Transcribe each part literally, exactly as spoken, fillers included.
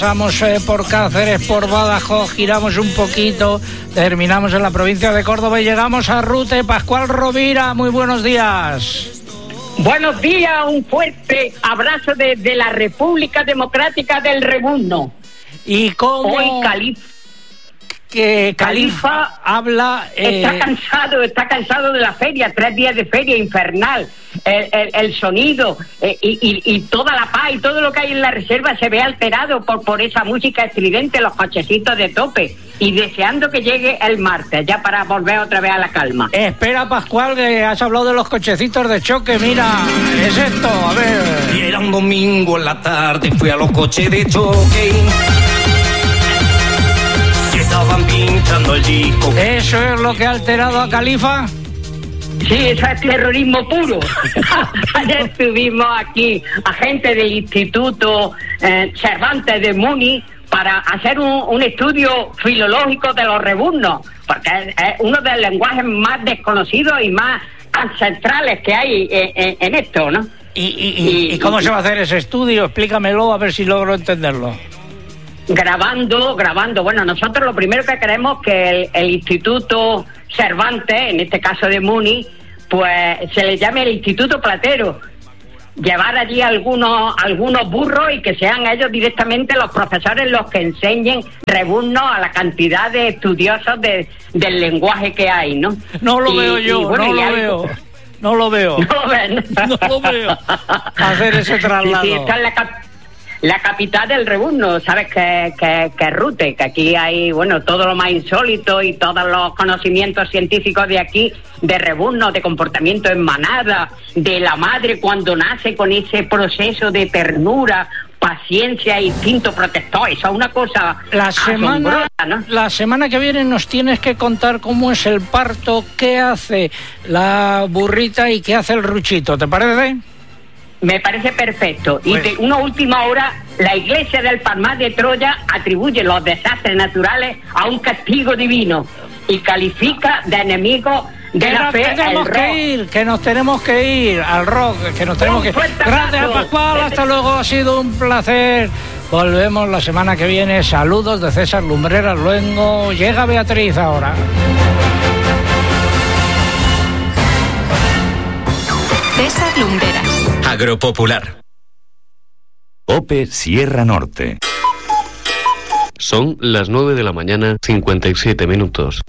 Pasamos eh, por Cáceres, por Badajoz, giramos un poquito, terminamos en la provincia de Córdoba y llegamos a Rute. Pascual Rovira, muy buenos días. Buenos días, un fuerte abrazo desde la República Democrática del Rebuzno. ¿Y cómo? Hoy Califa, que Califa, Califa habla... Eh... Está cansado, está cansado de la feria, tres días de feria infernal. El, el, el sonido eh, y, y, y toda la paz y todo lo que hay en la reserva se ve alterado por, por esa música estridente, los cochecitos de tope, y deseando que llegue el martes ya para volver otra vez a la calma. Espera, Pascual, que has hablado de los cochecitos de choque. Mira, es esto, a ver. Y era un domingo en la tarde, fui a los coches de choque y estaban pinchando el disco. ¿Eso es lo que ha alterado a Califa? Sí, eso es terrorismo puro. Ayer estuvimos aquí, agentes del Instituto eh, Cervantes de Muni, para hacer un, un estudio filológico de los rebuznos, porque es, es uno de los lenguajes más desconocidos y más ancestrales que hay en, en, en esto, ¿no? ¿Y, y, y, ¿Y cómo y, se va a hacer ese estudio? Explícamelo a ver si logro entenderlo. Grabando, grabando. Bueno, nosotros lo primero que queremos es que el, el Instituto Cervantes, en este caso de Muni, pues se le llame el Instituto Platero. Llevar allí algunos algunos burros y que sean ellos directamente los profesores los que enseñen rebuznos a la cantidad de estudiosos de, del lenguaje que hay, ¿no? No lo y, veo yo, bueno, no lo algo... veo. No lo veo. No lo ven. No lo veo. Hacer ese traslado. Sí, sí, está en la cap- La capital del rebuzno, sabes que, que, que es Rute, que aquí hay, bueno, todo lo más insólito y todos los conocimientos científicos de aquí, de rebuzno, de comportamiento en manada, de la madre cuando nace con ese proceso de ternura, paciencia, instinto protector. Eso es una cosa la semana, ¿no? La semana que viene nos tienes que contar cómo es el parto, qué hace la burrita y qué hace el ruchito, ¿te parece? Me parece perfecto. Pues... Y de una última hora, la Iglesia del Palmar de Troya atribuye los desastres naturales a un castigo divino y califica de enemigo de que la fe tenemos el que rock. ir, que nos tenemos que ir al rock, que nos tenemos un que ir. Gracias, Pascual, hasta luego, ha sido un placer. Volvemos la semana que viene. Saludos de César Lumbreras Luengo. Llega Beatriz ahora. César Lumbreras. Agropopular. OPE Sierra Norte. Son las nueve de la mañana, cincuenta y siete minutos.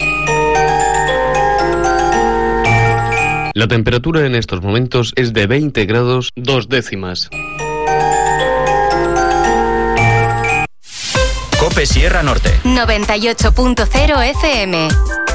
La temperatura en estos momentos es de veinte grados dos décimas. COPE Sierra Norte. noventa y ocho punto cero F M.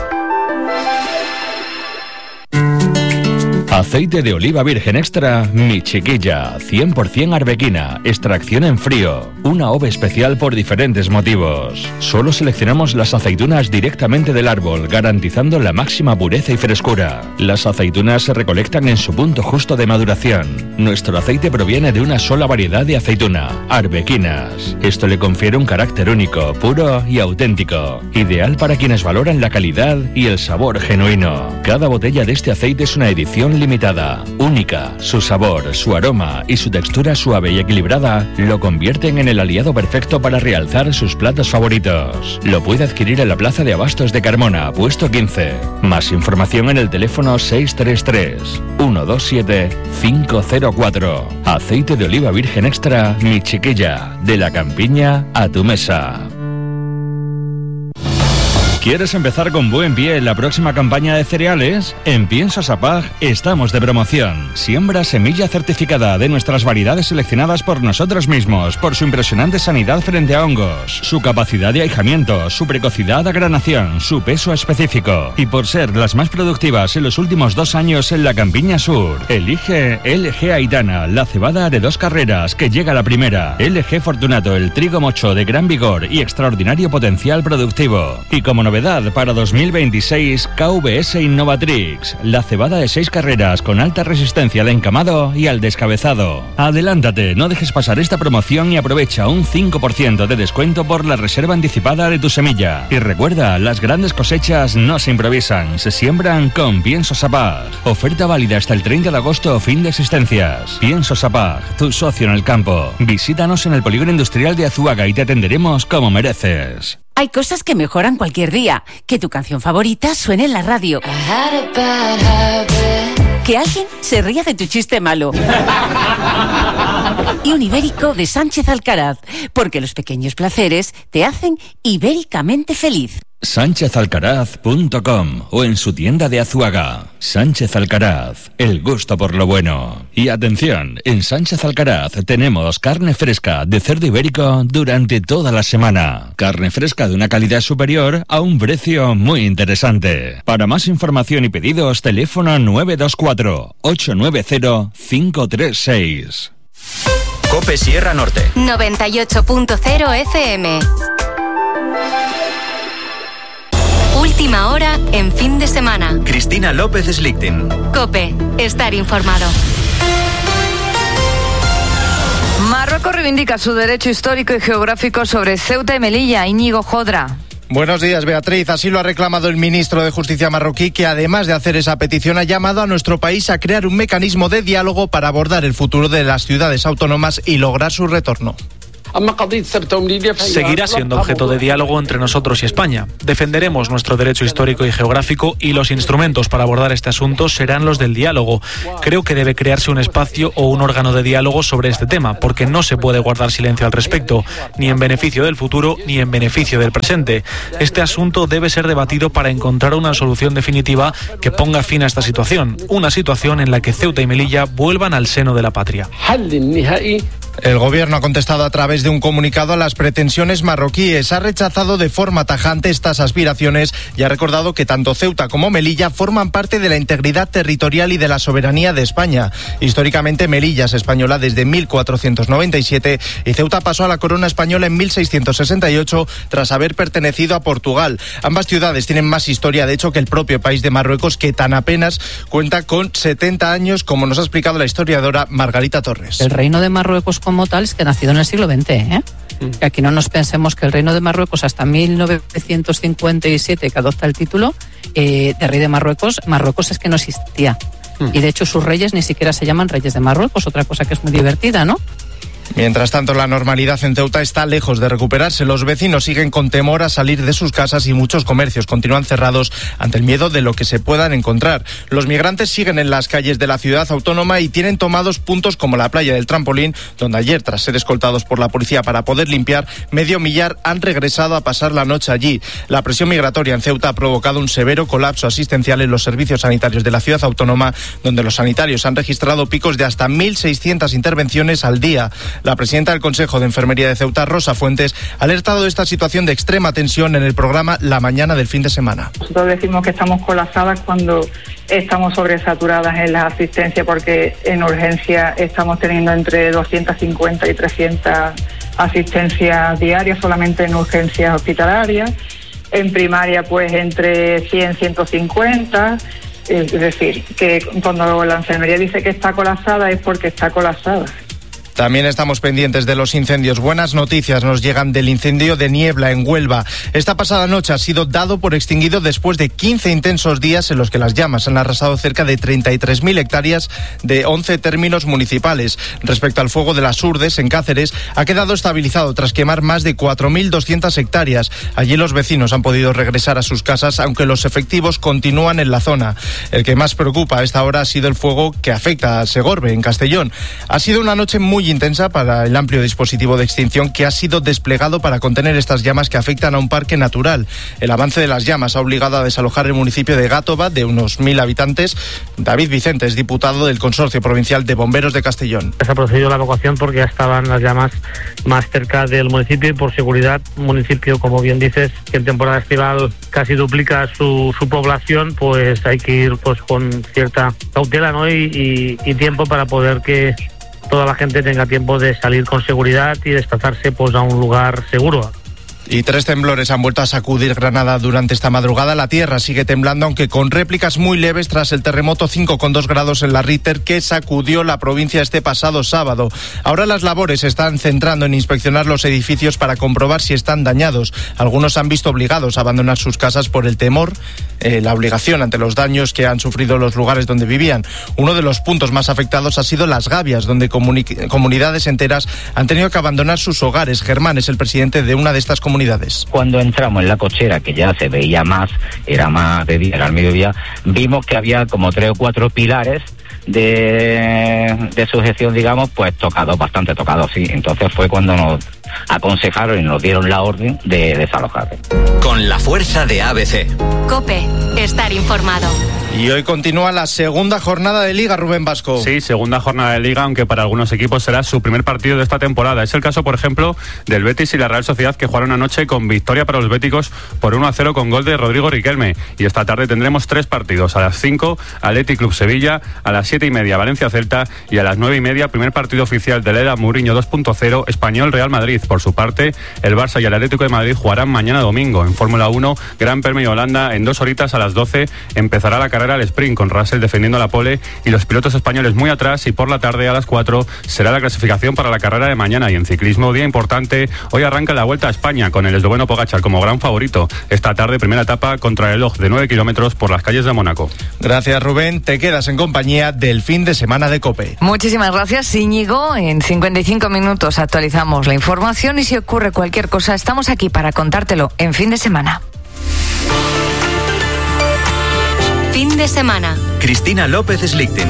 Aceite de oliva virgen extra, Mi Chiquilla, cien por ciento arbequina, extracción en frío, una ove especial por diferentes motivos. Solo seleccionamos las aceitunas directamente del árbol, garantizando la máxima pureza y frescura. Las aceitunas se recolectan en su punto justo de maduración. Nuestro aceite proviene de una sola variedad de aceituna, arbequinas. Esto le confiere un carácter único, puro y auténtico, ideal para quienes valoran la calidad y el sabor genuino. Cada botella de este aceite es una edición limitada. limitada, única. Su sabor, su aroma y su textura suave y equilibrada lo convierten en el aliado perfecto para realzar sus platos favoritos. Lo puede adquirir en la Plaza de Abastos de Carmona, puesto quince. Más información en el teléfono seis tres tres, uno dos siete, cinco cero cuatro. Aceite de oliva virgen extra, Mi Chiquilla, de la campiña a tu mesa. ¿Quieres empezar con buen pie en la próxima campaña de cereales? En Piensos Apag estamos de promoción. Siembra semilla certificada de nuestras variedades seleccionadas por nosotros mismos, por su impresionante sanidad frente a hongos, su capacidad de ahijamiento, su precocidad de agranación, su peso específico y por ser las más productivas en los últimos dos años en la Campiña Sur. Elige L G Aitana, la cebada de dos carreras que llega a la primera. L G Fortunato, el trigo mocho de gran vigor y extraordinario potencial productivo. Y como novedad, Novedad para dos mil veintiséis, K V S Innovatrix, la cebada de seis carreras con alta resistencia al encamado y al descabezado. Adelántate, no dejes pasar esta promoción y aprovecha un cinco por ciento de descuento por la reserva anticipada de tu semilla. Y recuerda, las grandes cosechas no se improvisan, se siembran con Pienso Sapag. Oferta válida hasta el treinta de agosto, fin de existencias. Pienso Sapag, tu socio en el campo. Visítanos en el polígono industrial de Azuaga y te atenderemos como mereces. Hay cosas que mejoran cualquier día. Que tu canción favorita suene en la radio. Que alguien se ría de tu chiste malo. Y un ibérico de Sánchez Alcaraz. Porque los pequeños placeres te hacen ibéricamente feliz. sánchez alcaraz punto com o en su tienda de Azuaga. Sánchez Alcaraz, el gusto por lo bueno. Y atención, en Sánchez Alcaraz tenemos carne fresca de cerdo ibérico durante toda la semana. Carne fresca de una calidad superior a un precio muy interesante. Para más información y pedidos, teléfono nueve dos cuatro, ocho nueve cero, cinco tres seis. COPE Sierra Norte. noventa y ocho punto cero F M. Última hora en fin de semana. Cristina López Slichting. COPE, estar informado. Marruecos reivindica su derecho histórico y geográfico sobre Ceuta y Melilla. Íñigo Jodra. Buenos días, Beatriz. Así lo ha reclamado el ministro de Justicia marroquí, que además de hacer esa petición ha llamado a nuestro país a crear un mecanismo de diálogo para abordar el futuro de las ciudades autónomas y lograr su retorno. Seguirá siendo objeto de diálogo entre nosotros y España. Defenderemos nuestro derecho histórico y geográfico y los instrumentos para abordar este asunto serán los del diálogo. Creo que debe crearse un espacio o un órgano de diálogo sobre este tema, porque no se puede guardar silencio al respecto, ni en beneficio del futuro ni en beneficio del presente. Este asunto debe ser debatido para encontrar una solución definitiva que ponga fin a esta situación, una situación en la que Ceuta y Melilla vuelvan al seno de la patria. El gobierno ha contestado a través de un comunicado a las pretensiones marroquíes. Ha rechazado de forma tajante estas aspiraciones y ha recordado que tanto Ceuta como Melilla forman parte de la integridad territorial y de la soberanía de España. Históricamente, Melilla es española desde mil cuatrocientos noventa y siete y Ceuta pasó a la corona española en mil seiscientos sesenta y ocho tras haber pertenecido a Portugal. Ambas ciudades tienen más historia, de hecho, que el propio país de Marruecos, que tan apenas cuenta con setenta años, como nos ha explicado la historiadora Margarita Torres. El reino de Marruecos como tal es que ha nacido en el siglo veinte, ¿eh? Que aquí no nos pensemos que el reino de Marruecos hasta mil novecientos cincuenta y siete, que adopta el título eh, de rey de Marruecos, Marruecos es que no existía. Mm. Y de hecho sus reyes ni siquiera se llaman reyes de Marruecos, otra cosa que es muy divertida, ¿no? Mientras tanto, la normalidad en Ceuta está lejos de recuperarse. Los vecinos siguen con temor a salir de sus casas y muchos comercios continúan cerrados ante el miedo de lo que se puedan encontrar. Los migrantes siguen en las calles de la ciudad autónoma y tienen tomados puntos como la playa del Trampolín, donde ayer, tras ser escoltados por la policía para poder limpiar, medio millar han regresado a pasar la noche allí. La presión migratoria en Ceuta ha provocado un severo colapso asistencial en los servicios sanitarios de la ciudad autónoma, donde los sanitarios han registrado picos de hasta mil seiscientas intervenciones al día. La presidenta del Consejo de Enfermería de Ceuta, Rosa Fuentes, ha alertado de esta situación de extrema tensión en el programa La Mañana del fin de semana. Nosotros decimos que estamos colapsadas cuando estamos sobresaturadas en la asistencia, porque en urgencia estamos teniendo entre doscientas cincuenta y trescientas asistencias diarias solamente en urgencias hospitalarias. En primaria, pues entre cien, ciento cincuenta. Es decir, que cuando la enfermería dice que está colapsada es porque está colapsada. También estamos pendientes de los incendios. Buenas noticias nos llegan del incendio de Niebla en Huelva. Esta pasada noche ha sido dado por extinguido después de quince intensos días en los que las llamas han arrasado cerca de treinta y tres mil hectáreas de once términos municipales. Respecto al fuego de las Urdes, en Cáceres, ha quedado estabilizado tras quemar más de cuatro mil doscientas hectáreas. Allí los vecinos han podido regresar a sus casas, aunque los efectivos continúan en la zona. El que más preocupa a esta hora ha sido el fuego que afecta a Segorbe, en Castellón. Ha sido una noche muy intensa para el amplio dispositivo de extinción que ha sido desplegado para contener estas llamas que afectan a un parque natural. El avance de las llamas ha obligado a desalojar el municipio de Gátova, de unos mil habitantes. David Vicente es diputado del Consorcio Provincial de Bomberos de Castellón. Se ha procedido la evacuación porque ya estaban las llamas más cerca del municipio y por seguridad, un municipio, como bien dices, que en temporada estival casi duplica su, su población, pues hay que ir pues con cierta cautela, ¿no? y, y, y tiempo para poder que toda la gente tenga tiempo de salir con seguridad y desplazarse pues a un lugar seguro. Y tres temblores han vuelto a sacudir Granada durante esta madrugada. La tierra sigue temblando, aunque con réplicas muy leves tras el terremoto cinco coma dos grados en la Richter que sacudió la provincia este pasado sábado. Ahora las labores se están centrando en inspeccionar los edificios para comprobar si están dañados. Algunos se han visto obligados a abandonar sus casas por el temor, eh, la obligación ante los daños que han sufrido los lugares donde vivían. Uno de los puntos más afectados ha sido Las Gavias, donde comuni- comunidades enteras han tenido que abandonar sus hogares. Germán es el presidente de una de estas comunidades. Cuando entramos en la cochera, que ya se veía más, era más de día, era al mediodía, vimos que había como tres o cuatro pilares de, de sujeción, digamos, pues tocados, bastante tocados, sí. Entonces fue cuando nos aconsejaron y nos dieron la orden de desalojar. Con la fuerza de A B C. COPE, estar informado. Y hoy continúa la segunda jornada de Liga, Rubén Vasco. Sí, segunda jornada de Liga, aunque para algunos equipos será su primer partido de esta temporada. Es el caso, por ejemplo, del Betis y la Real Sociedad, que jugaron anoche con victoria para los béticos por uno a cero con gol de Rodrigo Riquelme. Y esta tarde tendremos tres partidos. A las cinco, Athletic Club Sevilla, a las siete y media, Valencia Celta, y a las nueve y media, primer partido oficial del Era Mourinho dos punto cero, Español Real Madrid. Por su parte, el Barça y el Atlético de Madrid jugarán mañana domingo. En Fórmula uno, Gran Premio Holanda, en dos horitas a las doce empezará la carrera al sprint, con Russell defendiendo la pole y los pilotos españoles muy atrás, y por la tarde a las cuatro será la clasificación para la carrera de mañana. Y en ciclismo, día importante, hoy arranca la Vuelta a España con el esloveno Pogačar como gran favorito. Esta tarde, primera etapa contra el reloj de nueve kilómetros por las calles de Mónaco. Gracias, Rubén. Te quedas en compañía del fin de semana de COPE. Muchísimas gracias, Íñigo. En cincuenta y cinco minutos actualizamos la información y si ocurre cualquier cosa, estamos aquí para contártelo en fin de semana. Fin de semana. Cristina López Slichting.